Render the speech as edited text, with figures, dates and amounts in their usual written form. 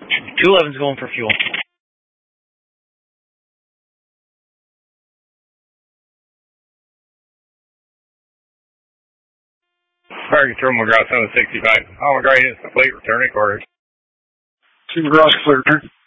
211's going for fuel. Target Terminal McGraw 765. Oh, McGraw is complete. Returning quarters. Team McGraw's clear.